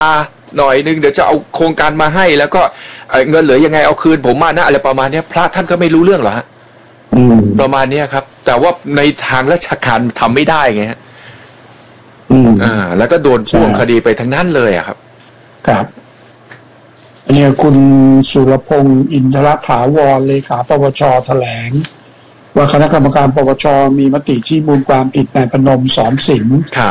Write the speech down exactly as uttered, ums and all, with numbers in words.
หน่อยนึงเดี๋ยวจะเอาโครงการมาให้แล้วก็เงินเหลือยังไงเอาคืนผมมานะอะไรประมาณนี้พระท่านก็ไม่รู้เรื่องหรอฮะประมาณนี้ครับแต่ว่าในทางราชการทำไม่ได้ไงฮะอ่าแล้วก็โดนพ่วงคดีไปทั้งนั้นเลยอะครับครับอันนี้คุณสุรพงษ์อินทรถาวรเลขาปปชแถลงว่าคณะกรรมการปปชมีมติชี้มูลความผิดนายพนมสอนศิลป์